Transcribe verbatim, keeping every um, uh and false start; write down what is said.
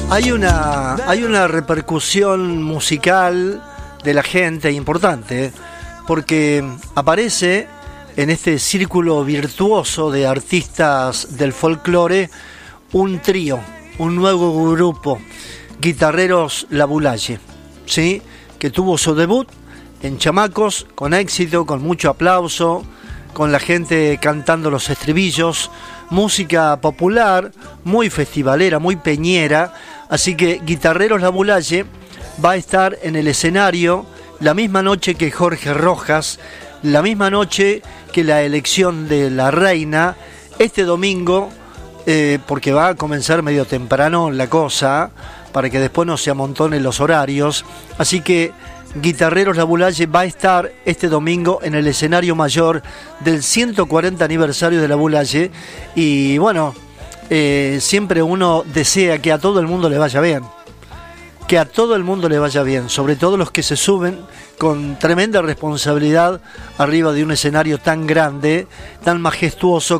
Hay una, hay una repercusión musical de la gente importante, ¿eh? Porque aparece en este círculo virtuoso de artistas del folclore un trío, un nuevo grupo, Guitarreros La Boulaye, ¿sí? Que tuvo su debut en Chamacos, con éxito, con mucho aplauso, con la gente cantando los estribillos, música popular, muy festivalera, muy peñera. Así que Guitarreros La Boulaye va a estar en el escenario la misma noche que Jorge Rojas, la misma noche que la elección de la reina, este domingo, eh, porque va a comenzar medio temprano la cosa, para que después no se amontonen los horarios. Así que Guitarreros La Boulaye va a estar este domingo en el escenario mayor del ciento cuarenta aniversario de La Boulaye. Y bueno, eh, siempre uno desea que a todo el mundo le vaya bien. Que a todo el mundo le vaya bien, sobre todo los que se suben con tremenda responsabilidad arriba de un escenario tan grande, tan majestuoso